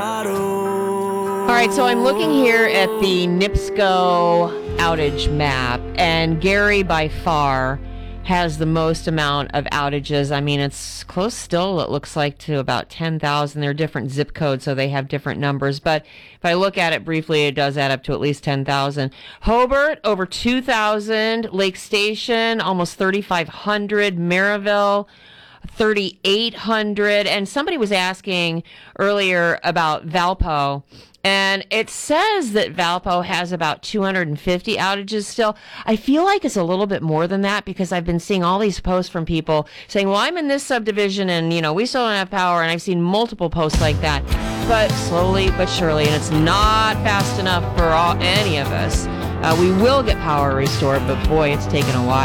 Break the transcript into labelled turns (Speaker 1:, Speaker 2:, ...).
Speaker 1: All right, so I'm looking here at the NIPSCO outage map, and Gary by far has the most amount of outages. I mean, it's close still, it looks like, to about 10,000. They're different zip codes, so they have different numbers. But if I look at it briefly, it does add up to at least 10,000. Hobart, over 2,000. Lake Station, almost 3,500. Maryville, 3,800. And somebody was asking earlier about Valpo, and it says that Valpo has about 250 outages still. I feel like it's a little bit more than that, because I've been seeing all these posts from people saying, well, I'm in this subdivision and, we still don't have power. And I've seen multiple posts like that. But slowly but surely, and it's not fast enough for any of us, we will get power restored. But boy, it's taken a while.